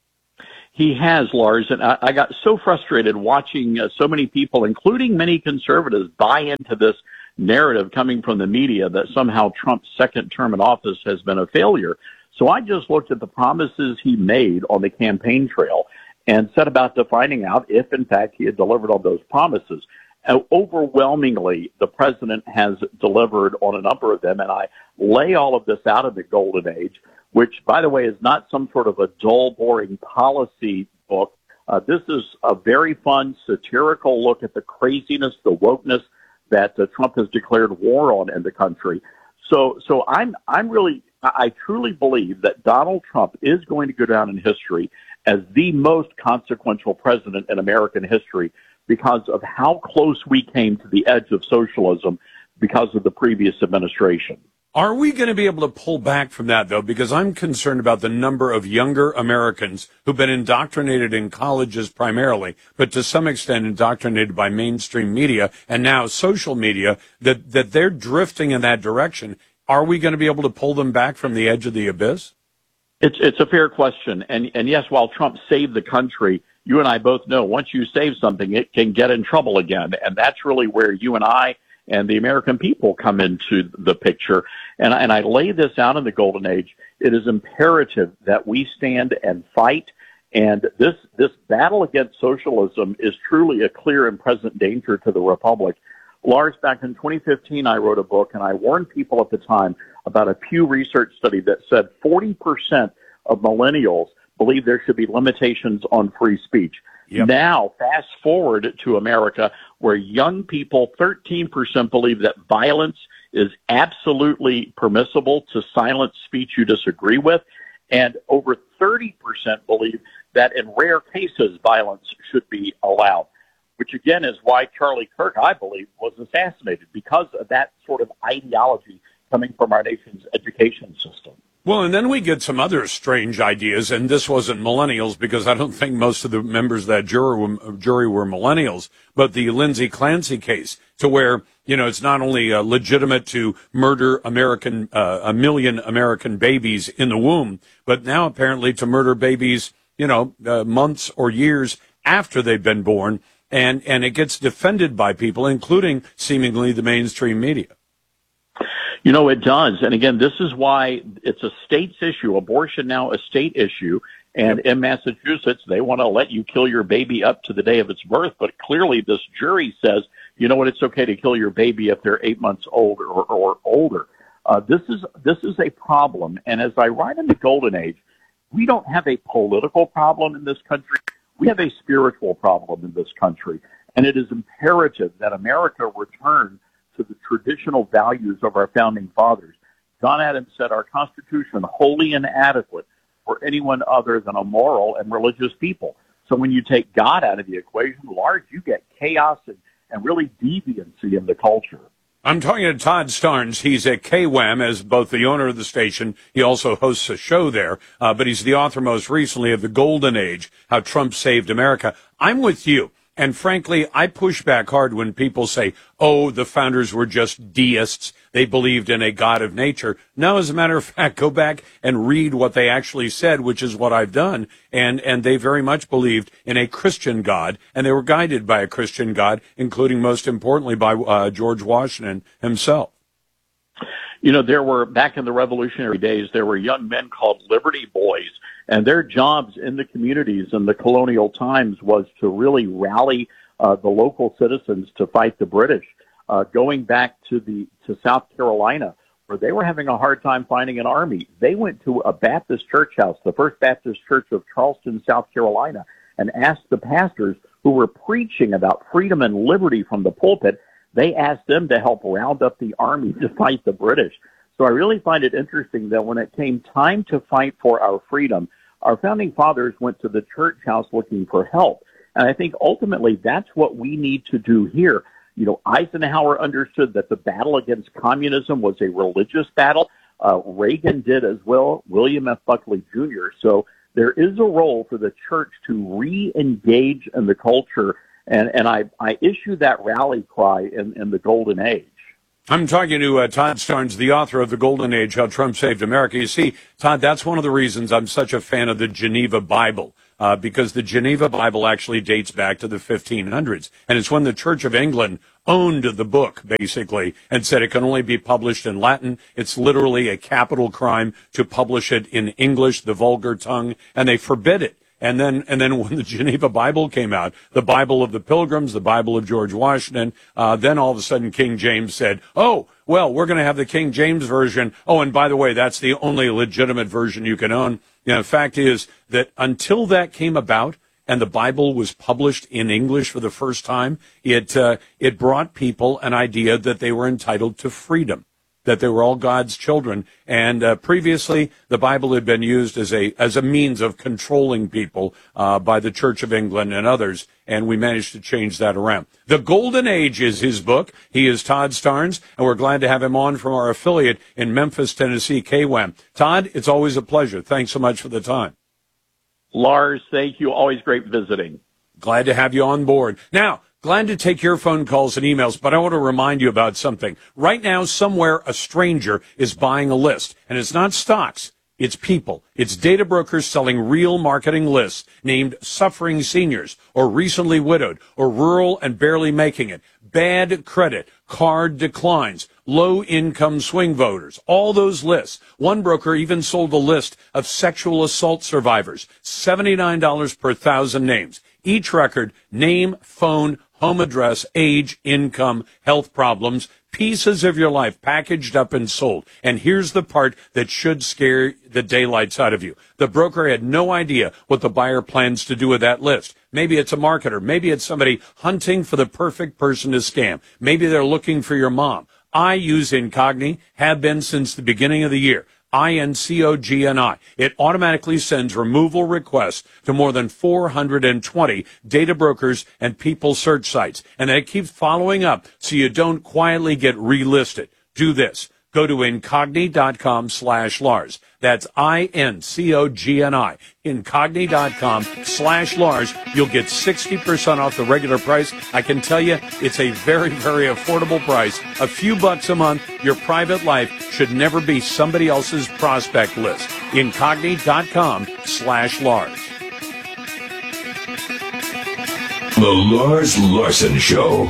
He has, Lars, and I, I got so frustrated watching uh, so many people, including many conservatives, buy into this narrative coming from the media that somehow Trump's second term in office has been a failure. So I just looked at the promises he made on the campaign trail and set about to finding out if, in fact, he had delivered on those promises. Uh, overwhelmingly, the president has delivered on a number of them, and I lay all of this out in the golden age, which, by the way, is not some sort of a dull, boring policy book. Uh, this is a very fun, satirical look at the craziness, the wokeness that uh, Trump has declared war on in the country. So, so I'm, I'm really, I truly believe that Donald Trump is going to go down in history as the most consequential president in American history because of how close we came to the edge of socialism because of the previous administration. Are we going to be able to pull back from that, though? Because I'm concerned about the number of younger Americans who've been indoctrinated in colleges primarily, but to some extent indoctrinated by mainstream media and now social media, that, that they're drifting in that direction. Are we going to be able to pull them back from the edge of the abyss? It's it's a fair question. And, and yes, while Trump saved the country, you and I both know once you save something, it can get in trouble again. And that's really where you and I and the American people come into the picture. And, and I lay this out in the golden age. It is imperative that we stand and fight. And this, this battle against socialism is truly a clear and present danger to the republic. Lars, back in twenty fifteen, I wrote a book, and I warned people at the time about a Pew Research study that said forty percent of millennials believe there should be limitations on free speech. Yep. Now, fast forward to America, where young people, thirteen percent believe that violence is absolutely permissible to silence speech you disagree with, and over thirty percent believe that in rare cases violence should be allowed, which again is why Charlie Kirk, I believe, was assassinated, because of that sort of ideology coming from our nation's education system. Well, and then we get some other strange ideas, and this wasn't millennials because I don't think most of the members of that jury were, jury were millennials, but the Lindsay Clancy case, to where, you know, it's not only uh, legitimate to murder American, uh, a million American babies in the womb, but now apparently to murder babies, you know, uh, months or years after they've been born, and, and it gets defended by people, including seemingly the mainstream media. You know, it does. And again, this is why it's a state's issue. Abortion now a state issue. And in Massachusetts, they want to let you kill your baby up to the day of its birth. But clearly this jury says, you know what, it's okay to kill your baby if they're eight months old or, or older. Uh, this is, this is a problem. And as I write in the golden age, we don't have a political problem in this country. We have a spiritual problem in this country. And it is imperative that America return to the traditional values of our founding fathers. John Adams said our Constitution wholly inadequate for anyone other than a moral and religious people. So when you take God out of the equation, Lars, you get chaos and, and really deviancy in the culture. I'm talking to Todd Starnes. He's at K W A M as both the owner of the station. He also hosts a show there, uh, but he's the author most recently of The Golden Age, How Trump Saved America. I'm with you. And frankly, I push back hard when people say, oh, the founders were just deists. They believed in a God of nature. No, as a matter of fact, go back and read what they actually said, which is what I've done. And, and they very much believed in a Christian God, and they were guided by a Christian God, including most importantly by uh, George Washington himself. You know, there were, back in the revolutionary days, there were young men called Liberty Boys, and their jobs in the communities in the colonial times was to really rally uh, the local citizens to fight the British. Uh, going back to the to South Carolina, where they were having a hard time finding an army, they went to a Baptist church house, the First Baptist Church of Charleston, South Carolina, and asked the pastors who were preaching about freedom and liberty from the pulpit. They asked them to help round up the army to fight the British. So I really find it interesting that when it came time to fight for our freedom, Our founding fathers went to the church house looking for help. And I think ultimately that's what we need to do here. You know, Eisenhower understood that the battle against communism was a religious battle. Uh, Reagan did as well, William F. Buckley Junior So there is a role for the church to re-engage in the culture. And, and I, I issue that rally cry in, in the golden age. I'm talking to uh, Todd Starnes, the author of The Golden Age, How Trump Saved America. You see, Todd, that's one of the reasons I'm such a fan of the Geneva Bible, uh, because the Geneva Bible actually dates back to the fifteen hundreds. And it's when the Church of England owned the book, basically, and said it can only be published in Latin. It's literally a capital crime to publish it in English, the vulgar tongue, and they forbid it. And then, and then when the Geneva Bible came out, the Bible of the Pilgrims, the Bible of George Washington, uh, then all of a sudden King James said, oh, well, we're going to have the King James version. Oh, and by the way, that's the only legitimate version you can own. You know, the fact is that until that came about and the Bible was published in English for the first time, it, uh, it brought people an idea that they were entitled to freedom, that they were all God's children. And uh, previously, the Bible had been used as a as a means of controlling people uh, by the Church of England and others, and we managed to change that around. The Golden Age is his book. He is Todd Starnes, and we're glad to have him on from our affiliate in Memphis, Tennessee, K W A M. Todd, it's always a pleasure. Thanks so much for the time. Lars, thank you. Always great visiting. Glad to have you on board. Now, glad to take your phone calls and emails, but I want to remind you about something. Right now, somewhere, a stranger is buying a list, and it's not stocks. It's people. It's data brokers selling real marketing lists named suffering seniors or recently widowed or rural and barely making it, bad credit, card declines, low income swing voters, all those lists. One broker even sold a list of sexual assault survivors, seventy-nine dollars per thousand names. Each record, name, phone, home address, age, income, health problems, pieces of your life packaged up and sold. And here's the part that should scare the daylights out of you. The broker had no idea what the buyer plans to do with that list. Maybe it's a marketer. Maybe it's somebody hunting for the perfect person to scam. Maybe they're looking for your mom. I use Incogni, have been since the beginning of the year. I N C O G N I. It automatically sends removal requests to more than four hundred twenty data brokers and people search sites. And it keeps following up so you don't quietly get relisted. Do this. Go to Incogni.com slash Lars. That's I N C O G N I. Incogni.com slash Lars. You'll get sixty percent off the regular price. I can tell you it's a very, very affordable price. A few bucks a month. Your private life should never be somebody else's prospect list. Incogni.com slash Lars. The Lars Larson Show.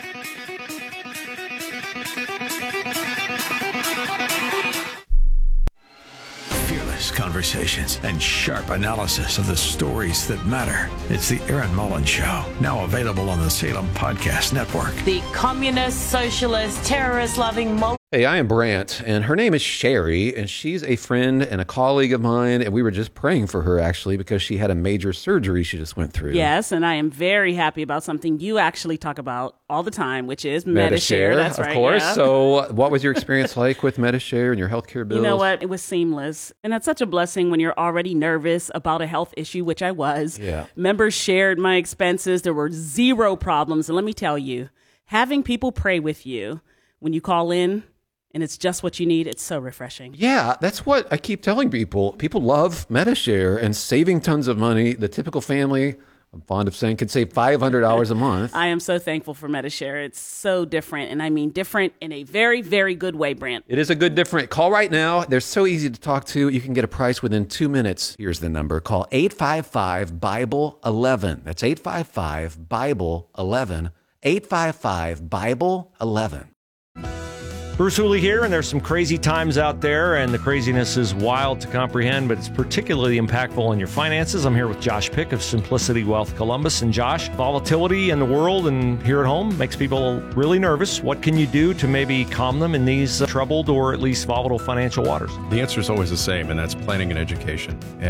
Conversations and sharp analysis of the stories that matter. It's the Aaron Mullins Show, now available on the Salem Podcast Network. The communist, socialist, terrorist-loving... Mul- Hey, I am Brant, and her name is Sherry, and she's a friend and a colleague of mine, and we were just praying for her, actually, because she had a major surgery she just went through. Yes, and I am very happy about something you actually talk about all the time, which is Medi-Share. Medi-Share, That's of right, course. yeah. So what was your experience like with Medi-Share and your healthcare bills? You know what? It was seamless. And that's such a blessing when you're already nervous about a health issue, which I was. Yeah. Members shared my expenses. There were zero problems. And let me tell you, having people pray with you when you call in, and it's just what you need, it's so refreshing. Yeah, that's what I keep telling people. People love Medi-Share and saving tons of money. The typical family, I'm fond of saying, could save five hundred dollars a month. I am so thankful for Medi-Share. It's so different, and I mean different in a very, very good way, Brant. It is a good different. Call right now. They're so easy to talk to. You can get a price within two minutes. Here's the number. Call eight five five, Bible eleven. That's eight five five, Bible eleven. eight five five, Bible eleven. Bruce Hooley here, and there's some crazy times out there, and the craziness is wild to comprehend, but it's particularly impactful in your finances. I'm here with Josh Pick of Simplicity Wealth Columbus. And Josh, volatility in the world and here at home makes people really nervous. What can you do to maybe calm them in these uh, troubled or at least volatile financial waters? The answer is always the same, and that's planning and education. And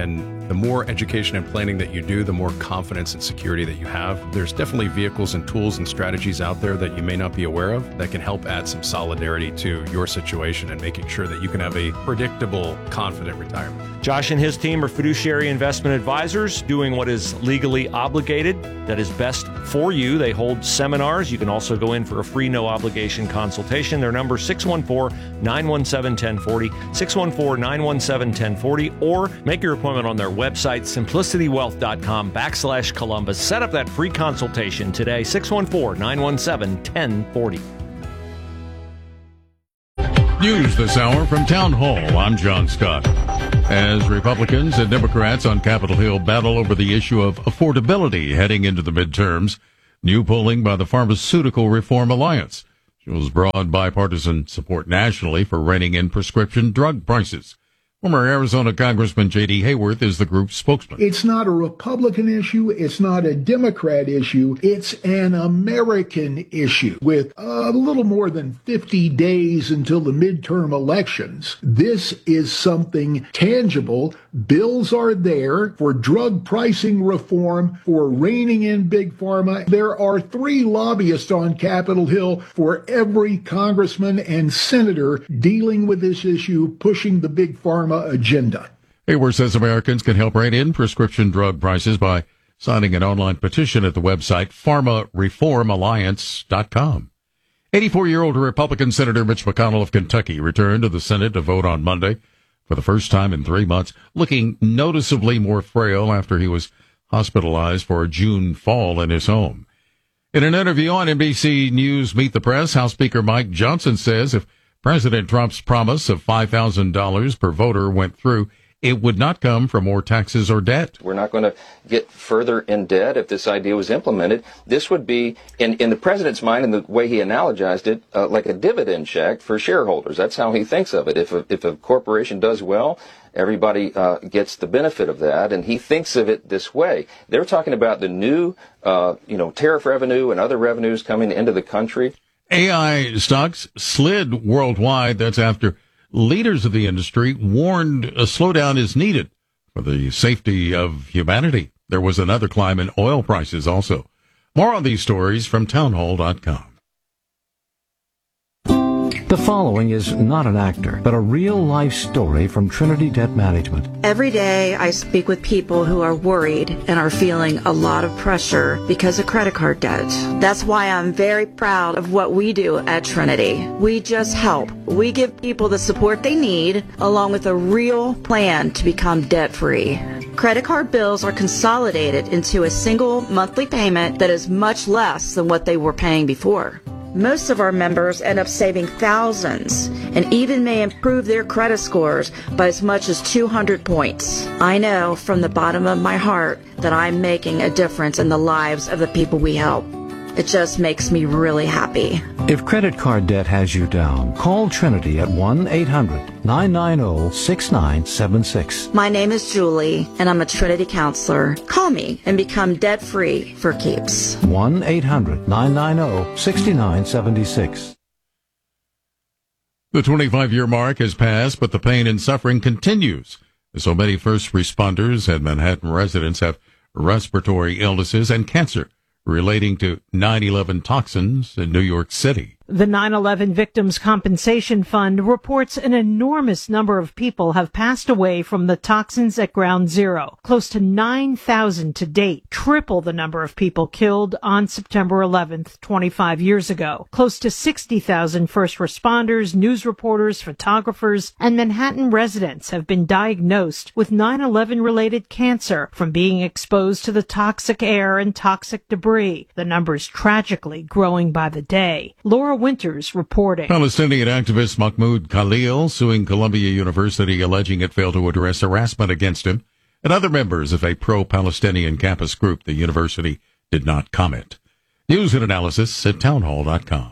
the more education and planning that you do, the more confidence and security that you have. There's definitely vehicles and tools and strategies out there that you may not be aware of that can help add some solidarity to your situation and making sure that you can have a predictable, confident retirement. Josh and his team are fiduciary investment advisors doing what is legally obligated, that is best for you. They hold seminars. You can also go in for a free no obligation consultation. Their number six one four, nine one seven, one oh four oh, six one four, nine one seven, one oh four oh, or make your appointment on their website, simplicitywealth.com backslash Columbus. Set up that free consultation today, six one four, nine one seven, one oh four oh. News this hour from Town Hall. I'm John Scott. As Republicans and Democrats on Capitol Hill battle over the issue of affordability heading into the midterms, new polling by the Pharmaceutical Reform Alliance shows broad bipartisan support nationally for reining in prescription drug prices. Former Arizona Congressman J D Hayworth is the group's spokesman. It's not a Republican issue. It's not a Democrat issue. It's an American issue. With a little more than fifty days until the midterm elections, this is something tangible. Bills are there for drug pricing reform, for reining in big pharma. There are three lobbyists on Capitol Hill for every congressman and senator dealing with this issue, pushing the big pharma agenda. Hayworth says Americans can help rein in prescription drug prices by signing an online petition at the website pharma reform alliance dot com. eighty-four-year-old Republican Senator Mitch McConnell of Kentucky returned to the Senate to vote on Monday for the first time in three months, looking noticeably more frail after he was hospitalized for a June fall in his home. In an interview on N B C News Meet the Press, House Speaker Mike Johnson says if President Trump's promise of five thousand dollars per voter went through, it would not come from more taxes or debt. We're not going to get further in debt if this idea was implemented. This would be, in, in the president's mind, and the way he analogized it, uh, like a dividend check for shareholders. That's how he thinks of it. If a, if a corporation does well, everybody uh, gets the benefit of that, and he thinks of it this way. They're talking about the new, uh, you know, tariff revenue and other revenues coming into the country. A I stocks slid worldwide. That's after leaders of the industry warned a slowdown is needed for the safety of humanity. There was another climb in oil prices also. More on these stories from town hall dot com. The following is not an actor, but a real-life story from Trinity Debt Management. Every day I speak with people who are worried and are feeling a lot of pressure because of credit card debt. That's why I'm very proud of what we do at Trinity. We just help. We give people the support they need, along with a real plan to become debt-free. Credit card bills are consolidated into a single monthly payment that is much less than what they were paying before. Most of our members end up saving thousands and even may improve their credit scores by as much as two hundred points. I know from the bottom of my heart that I'm making a difference in the lives of the people we help. It just makes me really happy. If credit card debt has you down, call Trinity at one eight hundred, nine nine zero, six nine seven six. My name is Julie, and I'm a Trinity counselor. Call me and become debt-free for keeps. one eight hundred, nine nine zero, six nine seven six. The twenty-five-year mark has passed, but the pain and suffering continues. So many first responders and Manhattan residents have respiratory illnesses and cancer relating to nine eleven toxins in New York City. The nine eleven Victims Compensation Fund reports an enormous number of people have passed away from the toxins at Ground Zero, close to nine thousand to date, triple the number of people killed on September eleventh, twenty-five years ago. Close to sixty thousand first responders, news reporters, photographers, and Manhattan residents have been diagnosed with nine eleven related cancer from being exposed to the toxic air and toxic debris. The numbers tragically growing by the day. Laura Winters reporting. Palestinian activist Mahmoud Khalil suing Columbia University, alleging it failed to address harassment against him and other members of a pro-Palestinian campus group. The university did not comment. News and analysis at town hall dot com.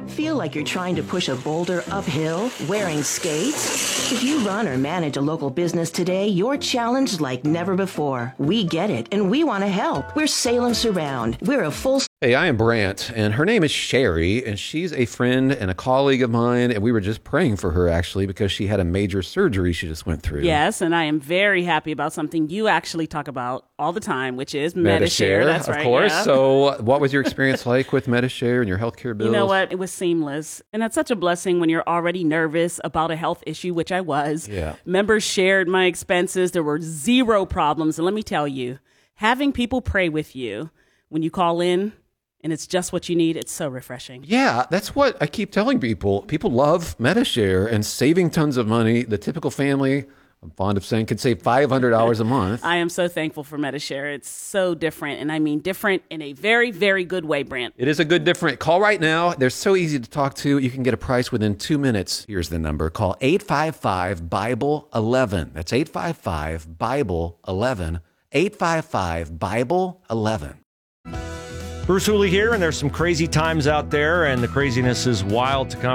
Feel like you're trying to push a boulder uphill wearing skates? If you run or manage a local business today, you're challenged like never before. We get it, and we want to help. We're Salem Surround. We're a full... Hey, I am Brant, and her name is Sherry, and she's a friend and a colleague of mine, and we were just praying for her, actually, because she had a major surgery she just went through. Yes, and I am very happy about something you actually talk about all the time, which is Medi-Share. Medi-Share, That's of right, course. yeah. So what was your experience like with Medi-Share and your healthcare bills? You know what? It was seamless. And that's such a blessing when you're already nervous about a health issue, which I was. Yeah. Members shared my expenses. There were zero problems. And let me tell you, having people pray with you when you call in, and it's just what you need, it's so refreshing. Yeah, that's what I keep telling people. People love Medi-Share and saving tons of money. The typical family, I'm fond of saying, can save five hundred dollars a month. I am so thankful for Medi-Share. It's so different, and I mean different in a very, very good way, Brant. It is a good different. Call right now. They're so easy to talk to. You can get a price within two minutes. Here's the number. Call eight five five, Bible eleven. That's eight five five, Bible eleven. eight five five, Bible eleven. Bruce Hooley here, and there's some crazy times out there, and the craziness is wild to come.